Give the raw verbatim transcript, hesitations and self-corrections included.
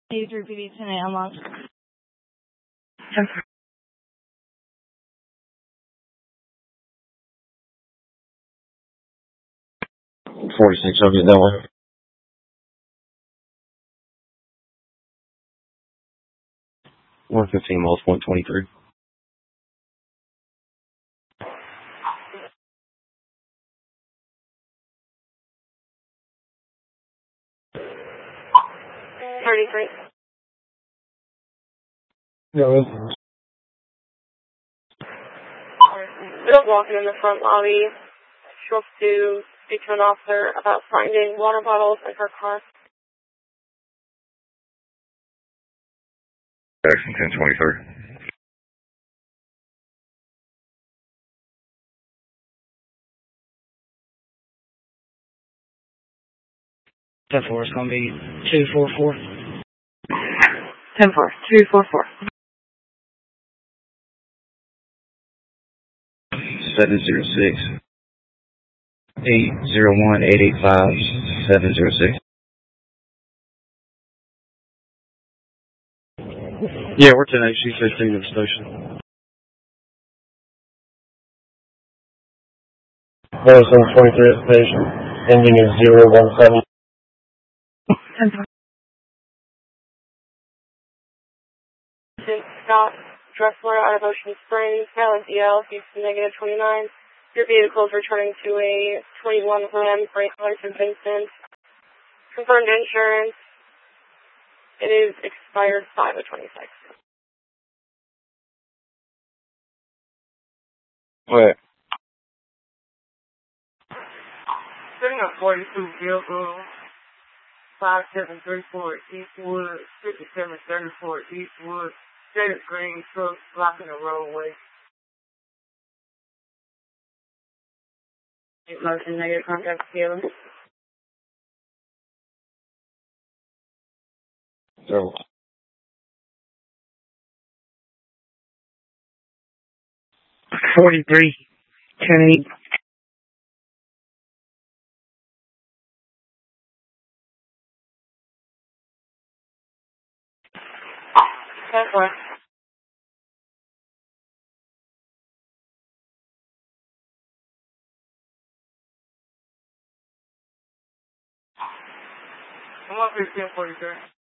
eighty-three P D, ten A unlocked. forty-six, I'll get that one. one fifteen miles, point twenty-three. thirty-three. No, Still walking in the front lobby. She wants to speak to an officer about finding water bottles in her car. Action ten twenty-three. ten four is going to be two four four. ten four, two four four. seven zero six, eight zero one, eight eight five, seven zero six. Yeah, we're ten H C fifteen at the station. Harrison twenty-three at the station. Ending is zero one seven. ten four. Scott Dressler out of Ocean Springs, Highland D L, Houston negative twenty-nine. Your vehicle is returning to a twenty-one Ram Freight Larson Vincent. Confirmed insurance. It is expired five of twenty-six. What? Sitting at forty-two vehicle, five seven three four Eastwood, fifty-seven thirty-four Eastwood, shaded green truck blocking the roadway. Motion negative contact together. So. forty-three, ten eight. ten four. I'm up here ten forty-three.